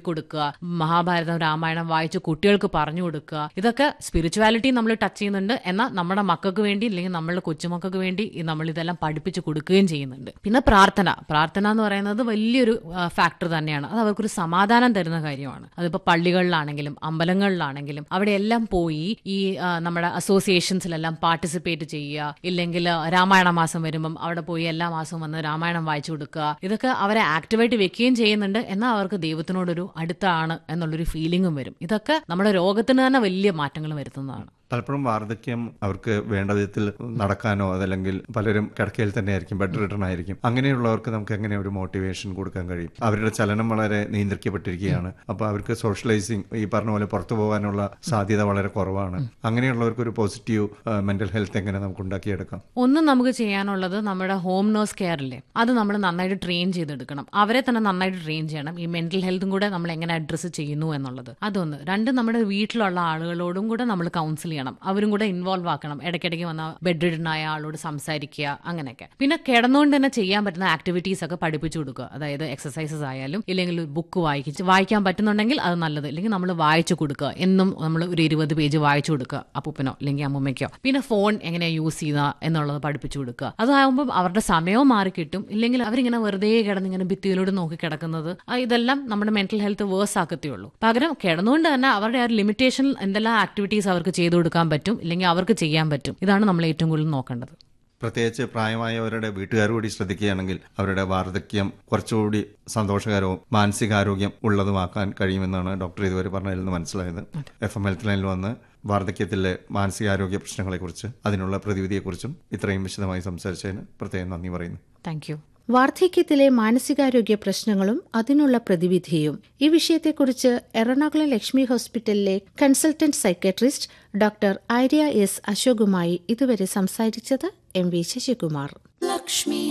കൊടുക്കുക, മഹാഭാരതം രാമായണം വായിച്ച് കുട്ടികൾക്ക് പറഞ്ഞു കൊടുക്കുക. ഇതൊക്കെ സ്പിരിച്വാലിറ്റി നമ്മൾ ടച്ച് ചെയ്യുന്നുണ്ട്. എന്നാൽ നമ്മുടെ മക്കൾക്ക് വേണ്ടി അല്ലെങ്കിൽ നമ്മളുടെ കൊച്ചുമക്കൾക്ക് വേണ്ടി നമ്മൾ ഇതെല്ലാം പഠിപ്പിച്ച് കൊടുക്കുകയും ചെയ്യുന്നുണ്ട്. പിന്നെ പ്രാർത്ഥന എന്ന് പറയുന്നത് വലിയൊരു ഫാക്ടർ തന്നെയാണ്. അത് അവർക്കൊരു സമാധാനം തരുന്ന കാര്യമാണ്. അതിപ്പോൾ പള്ളികളിലാണെങ്കിലും അമ്പലങ്ങളിലാണെങ്കിലും അവിടെയെല്ലാം പോയി ഈ നമ്മുടെ അസോസിയേഷൻസിലെല്ലാം പാർട്ടിസിപ്പേറ്റ് ചെയ്യുക, ഇല്ലെങ്കിൽ രാമായണ മാസം വരുമ്പം അവിടെ പോയി എല്ലാ മാസവും വന്ന് രാമായണം വായിച്ചു കൊടുക്കുക. ഇതൊക്കെ അവരെ ആക്റ്റീവായിട്ട് വെക്കുകയും ചെയ്യുന്നുണ്ട്. എന്നാൽ അവർക്ക് ദൈവത്തിനോടൊരു അടുത്താണ് എന്നുള്ളൊരു ഫീലിംഗും വരും. ഇതൊക്കെ നമ്മുടെ രോഗത്തിന് തന്നെ വലിയ മാറ്റങ്ങൾ വരുത്തുന്നതാണ്. പലപ്പോഴും വാർദ്ധക്യം അവർക്ക് വേണ്ട വിധത്തിൽ നടക്കാനോ അതല്ലെങ്കിൽ പലരും കിടക്കയിൽ തന്നെ ആയിരിക്കും, ബെഡ് റിട്ടേൺ ആയിരിക്കും. അങ്ങനെയുള്ളവർക്ക് നമുക്ക് എങ്ങനെ ഒരു മോട്ടിവേഷൻ കൊടുക്കാൻ കഴിയും? അവരുടെ ചലനം വളരെ നിയന്ത്രിക്കപ്പെട്ടിരിക്കുകയാണ്. അപ്പോൾ അവർക്ക് സോഷ്യലൈസിങ്, ഈ പറഞ്ഞ പോലെ പുറത്തു പോകാനുള്ള സാധ്യത വളരെ കുറവാണ്. അങ്ങനെയുള്ളവർക്ക് ഒരു പോസിറ്റീവ് മെന്റൽ ഹെൽത്ത് എങ്ങനെ നമുക്ക് ഉണ്ടാക്കിയെടുക്കാം? ഒന്ന് നമുക്ക് ചെയ്യാനുള്ളത് നമ്മുടെ ഹോം നേഴ്സ് കെയറില്ലേ, അത് നമ്മൾ നന്നായിട്ട് ട്രെയിൻ ചെയ്തെടുക്കണം. അവരെ തന്നെ നന്നായിട്ട് ട്രെയിൻ ചെയ്യണം. ഈ മെന്റൽ ഹെൽത്തും കൂടെ നമ്മൾ എങ്ങനെ അഡ്രസ്സ് ചെയ്യുന്നു എന്നുള്ളത് അതൊന്ന്. രണ്ട്, നമ്മുടെ വീട്ടിലുള്ള ആളുകളോടും കൂടെ നമ്മൾ കൗൺസിൽ ചെയ്യണം. അവരും കൂടെ ഇൻവോൾവ് ആക്കണം. ഇടയ്ക്കിടയ്ക്ക് വന്ന ബെഡ് റിഡൻ ആയ ആളോട് സംസാരിക്കുക, അങ്ങനെയൊക്കെ. പിന്നെ കിടന്നുകൊണ്ട് തന്നെ ചെയ്യാൻ പറ്റുന്ന ആക്ടിവിറ്റീസ് ഒക്കെ പഠിപ്പിച്ചു കൊടുക്കുക. അതായത് എക്സസൈസസ് ആയാലും ഇല്ലെങ്കിൽ ബുക്ക് വായിക്കാൻ പറ്റുന്നുണ്ടെങ്കിൽ അത് നല്ലത്. ഇല്ലെങ്കിൽ നമ്മൾ വായിച്ചു കൊടുക്കുക. എന്നും നമ്മൾ ഒരു 20 പേജ് വായിച്ചു കൊടുക്കുക അപ്പൂപ്പനോ അല്ലെങ്കിൽ അമ്മൂമ്മയ്ക്കോ. പിന്നെ ഫോൺ എങ്ങനെ യൂസ് ചെയ്യുക എന്നുള്ളത് പഠിപ്പിച്ചു കൊടുക്കുക. അതാകുമ്പോൾ അവരുടെ സമയവും മാറി കിട്ടും. ഇല്ലെങ്കിൽ അവരിങ്ങനെ വെറുതെ കിടന്ന് ഇങ്ങനെ ഭിത്തിയിലൂടെ നോക്കി കിടക്കുന്നത്, ഇതെല്ലാം നമ്മുടെ മെന്റൽ ഹെൽത്ത് വേഴ്സ് ആക്കത്തേ ഉള്ളൂ. പകരം കിടന്നുകൊണ്ട് തന്നെ അവരുടെ ആ ലിമിറ്റേഷൻ എന്തെല്ലാം ആക്ടിവിറ്റീസ് അവർക്ക് ചെയ്തു കൊടുക്കാൻ പറ്റും, ഇല്ലെങ്കിൽ അവർക്ക് ചെയ്യാൻ പറ്റും. ഇതാണ് നമ്മൾ ഏറ്റവും കൂടുതൽ നോക്കേണ്ടത്. പ്രത്യേകിച്ച് പ്രായമായവരുടെ വീട്ടുകാർ കൂടി ശ്രദ്ധിക്കുകയാണെങ്കിൽ അവരുടെ വാർദ്ധക്യം കുറച്ചുകൂടി സന്തോഷകരവും മാനസികാരോഗ്യം ഉള്ളതുമാക്കാൻ കഴിയുമെന്നാണ് ഡോക്ടർ ഇതുവരെ പറഞ്ഞതിൽ നിന്ന് മനസ്സിലായത്. FM ഹെൽത്ത് ലൈനിൽ വന്ന് വാർദ്ധക്യത്തിലെ മാനസികാരോഗ്യ പ്രശ്നങ്ങളെക്കുറിച്ച്, അതിനുള്ള പ്രതിവിധിയെക്കുറിച്ചും ഇത്രയും വിശദമായി സംസാരിച്ചതിന് പ്രത്യേകം നന്ദി പറയുന്നു. Thank you. വാർദ്ധക്യത്തിലെ മാനസികാരോഗ്യ പ്രശ്നങ്ങളും അതിനുള്ള പ്രതിവിധിയും ഈ വിഷയത്തെക്കുറിച്ച് എറണാകുളം ലക്ഷ്മി ഹോസ്പിറ്റലിലെ consultant psychiatrist doctor Arya S അശോകുമായി ഇതുവരെ സംസാരിച്ചത് MV ശശികുമാർ.